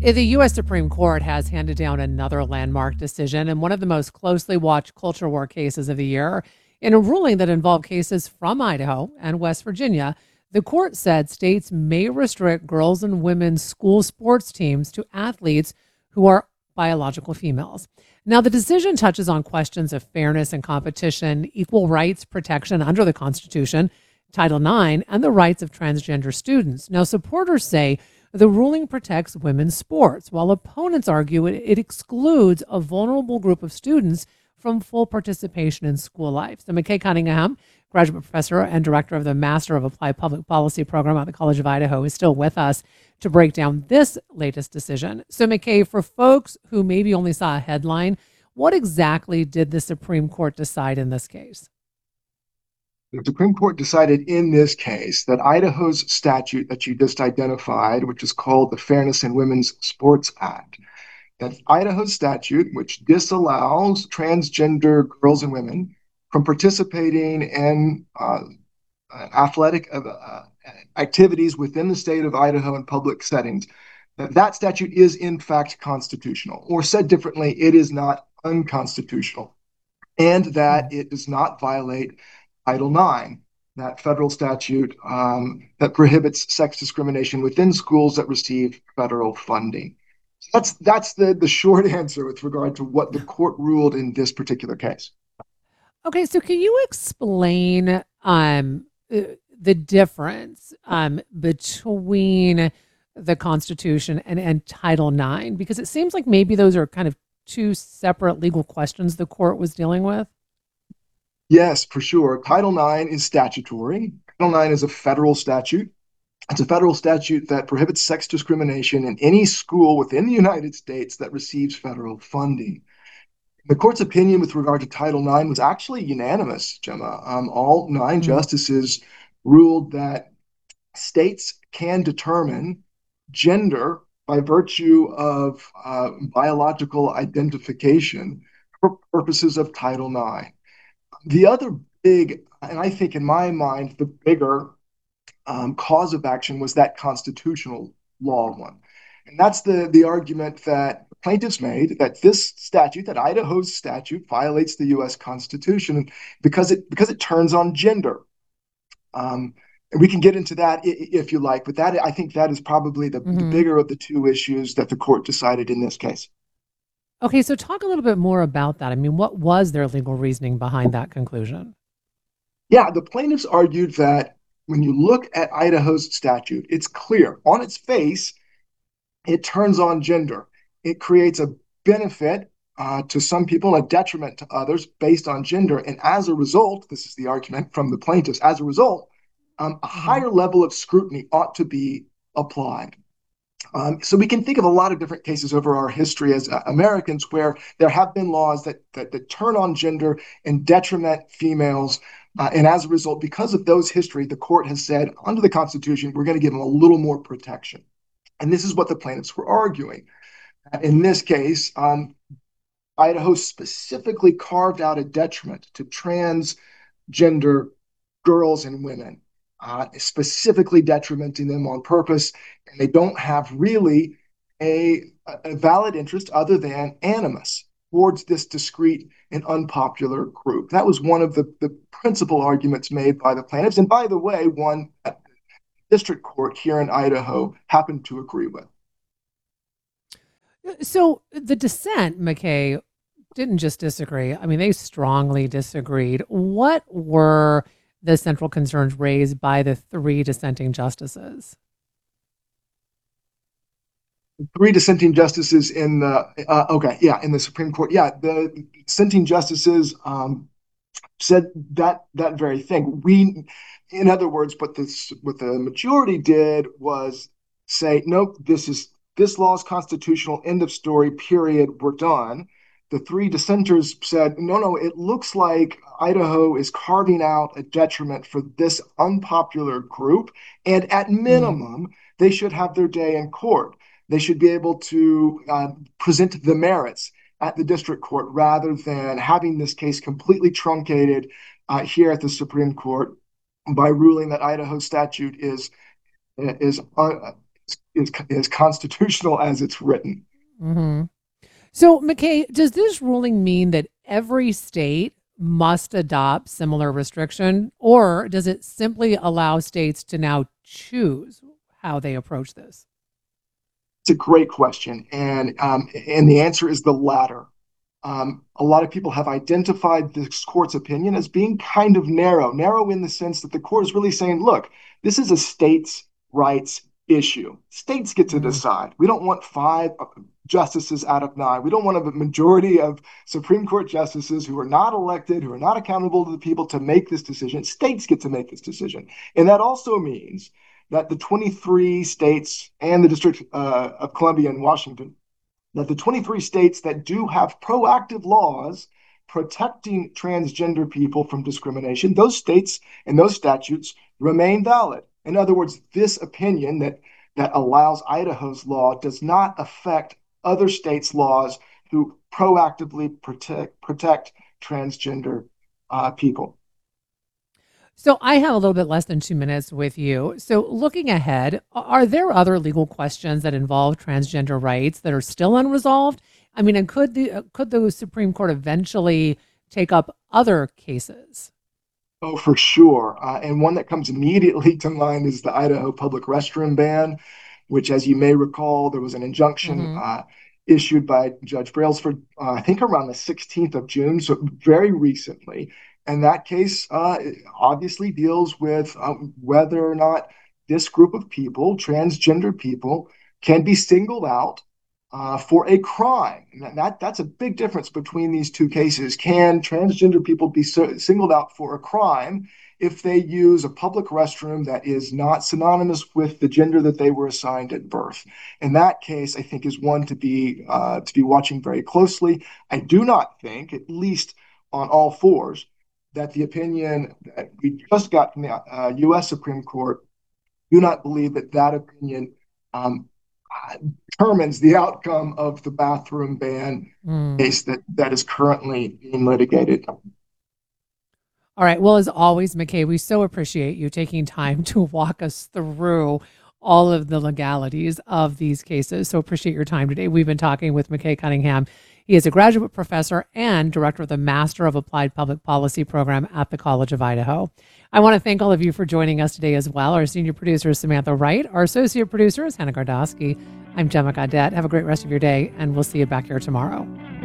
The U.S. Supreme Court has handed down another landmark decision and one of the most closely watched culture war cases of the year. In a ruling that involved cases from Idaho and West Virginia, the court said states may restrict girls and women's school sports teams to athletes who are biological females. Now, the decision touches on questions of fairness and competition, equal rights protection under the Constitution, Title IX, and the rights of transgender students. Now, supporters say the ruling protects women's sports, while opponents argue it excludes a vulnerable group of students from full participation in school life. So McKay Cunningham, graduate professor and director of the Master of Applied Public Policy program at the College of Idaho, is still with us to break down this latest decision. So McKay, for folks who maybe only saw a headline, what exactly did the Supreme Court decide in this case? The Supreme Court decided in this case that Idaho's statute that you just identified, which is called the Fairness in Women's Sports Act, that Idaho's statute, which disallows transgender girls and women from participating in athletic activities within the state of Idaho in public settings, that statute is in fact constitutional, or said differently, it is not unconstitutional, and that it does not violate Title IX, that federal statute that prohibits sex discrimination within schools that receive federal funding. That's the short answer with regard to what the court ruled in this particular case. Okay, so can you explain the difference between the Constitution and Title IX? Because it seems like maybe those are kind of two separate legal questions the court was dealing with. Yes, for sure. Title IX is statutory. Title IX is a federal statute. It's a federal statute that prohibits sex discrimination in any school within the United States that receives federal funding. The court's opinion with regard to Title IX was actually unanimous, Gemma. All nine justices ruled that states can determine gender by virtue of biological identification for purposes of Title IX. The other big, and I think in my mind, the bigger cause of action was that constitutional law one. And that's the argument that plaintiffs made, that this statute, that Idaho's statute, violates the U.S. Constitution because it turns on gender. And we can get into that if you like, but I think that is probably the bigger of the two issues that the court decided in this case. Okay, so talk a little bit more about that. I mean, what was their legal reasoning behind that conclusion? Yeah, the plaintiffs argued that when you look at Idaho's statute, it's clear on its face, it turns on gender. It creates a benefit to some people, a detriment to others based on gender. And as a result, this is the argument from the plaintiffs, as a result, a higher level of scrutiny ought to be applied. So we can think of a lot of different cases over our history as Americans where there have been laws that turn on gender and detriment females. And as a result, because of those history, the court has said, under the Constitution, we're going to give them a little more protection. And this is what the plaintiffs were arguing. In this case, Idaho specifically carved out a detriment to transgender girls and women, specifically detrimenting them on purpose. And they don't have really a valid interest other than animus towards this discrete and unpopular group. That was one of the principal arguments made by the plaintiffs. And by the way, one that the district court here in Idaho happened to agree with. So the dissent, McKay, didn't just disagree. I mean, they strongly disagreed. What were the central concerns raised by the three dissenting justices? Three dissenting justices in the Supreme Court. Yeah, the dissenting justices said that very thing. In other words, what the majority did was say, nope, this law is constitutional. End of story. Period. We're done. The three dissenters said, no, it looks like Idaho is carving out a detriment for this unpopular group, and at minimum, they should have their day in court. They should be able to present the merits at the district court rather than having this case completely truncated here at the Supreme Court by ruling that Idaho statute is is constitutional as it's written. Hmm. So, McKay, does this ruling mean that every state must adopt similar restriction, or does it simply allow states to now choose how they approach this? It's a great question, and the answer is the latter. A lot of people have identified this court's opinion as being kind of narrow in the sense that the court is really saying, look, this is a states' rights issue. States get to Mm, decide. We don't want five justices out of nine. We don't want a majority of Supreme Court justices who are not elected, who are not accountable to the people to make this decision. States get to make this decision. And that also means that the 23 states and the District of Columbia and Washington, that the 23 states that do have proactive laws protecting transgender people from discrimination, those states and those statutes remain valid. In other words, this opinion that allows Idaho's law does not affect other states' laws who proactively protect transgender people. So I have a little bit less than 2 minutes with you. So looking ahead, are there other legal questions that involve transgender rights that are still unresolved? I mean, and could the Supreme Court eventually take up other cases? Oh, for sure. And one that comes immediately to mind is the Idaho public restroom ban, which, as you may recall, there was an injunction Hmm. issued by Judge Brailsford, I think around the 16th of June, so very recently. And that case obviously deals with whether or not this group of people, transgender people, can be singled out for a crime. And that's a big difference between these two cases. Can transgender people be singled out for a crime if they use a public restroom that is not synonymous with the gender that they were assigned at birth? In that case, I think is one to be watching very closely. I do not think, at least on all fours, that the opinion that we just got from the U.S. Supreme Court, do not believe that that opinion um, determines the outcome of the bathroom ban Mm. case that is currently being litigated. All right. Well, as always, McKay, we so appreciate you taking time to walk us through all of the legalities of these cases. So appreciate your time today. We've been talking with McKay Cunningham. He is a graduate professor and director of the Master of Applied Public Policy program at the College of Idaho. I want to thank all of you for joining us today as well. Our senior producer is Samantha Wright. Our associate producer is Hannah Gardowski. I'm Gemma Gaudette. Have a great rest of your day, and we'll see you back here tomorrow.